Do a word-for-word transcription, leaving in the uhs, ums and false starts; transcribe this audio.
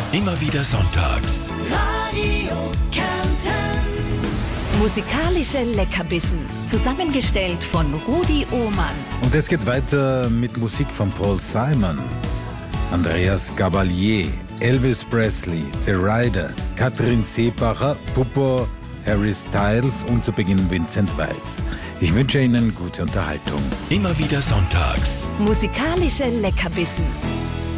Immer wieder sonntags. Radio Kärnten. Musikalische Leckerbissen, zusammengestellt von Rudi Ohmann. Und es geht weiter mit Musik von Paul Simon, Andreas Gabalier, Elvis Presley, The Rider, Katrin Seebacher, Puppo, Harry Styles und zu Beginn Vincent Weiss. Ich wünsche Ihnen gute Unterhaltung. Immer wieder sonntags. Musikalische Leckerbissen.